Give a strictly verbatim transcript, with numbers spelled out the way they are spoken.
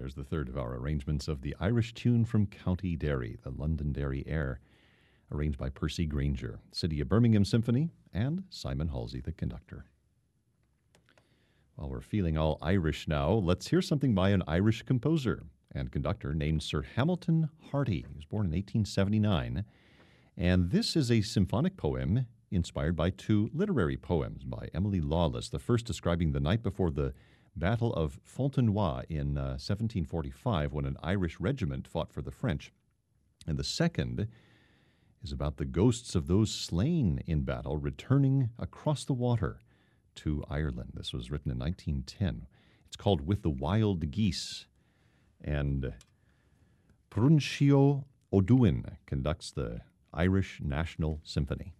There's the third of our arrangements of the Irish tune from County Derry, the Londonderry Air, arranged by Percy Granger, City of Birmingham Symphony, and Simon Halsey, the conductor. While we're feeling all Irish now, let's hear something by an Irish composer and conductor named Sir Hamilton Harty. He was born in eighteen seventy-nine, and this is a symphonic poem inspired by two literary poems by Emily Lawless, the first describing the night before the Battle of Fontenoy in uh, seventeen forty-five, when an Irish regiment fought for the French. And the second is about the ghosts of those slain in battle returning across the water to Ireland. This was written in nineteen ten. It's called With the Wild Geese. And Pruncio O'Duin conducts the Irish National Symphony.